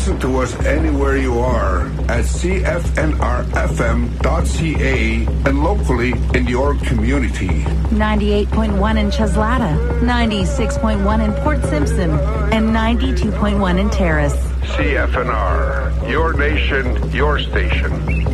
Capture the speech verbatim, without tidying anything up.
Listen to us anywhere you are at c f n r f m dot c a and locally in your community. ninety-eight point one in Cheslata, ninety-six point one in Port Simpson, and ninety-two point one in Terrace. C F N R, your nation, your station.